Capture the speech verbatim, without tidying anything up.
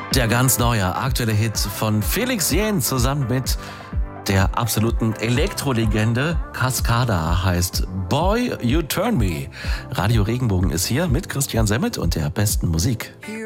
Der ganz neue, aktuelle Hit von Felix Jähn zusammen mit der absoluten Elektrolegende Cascada heißt Boy, You Turn Me. Radio Regenbogen ist hier mit Christian Semmet und der besten Musik.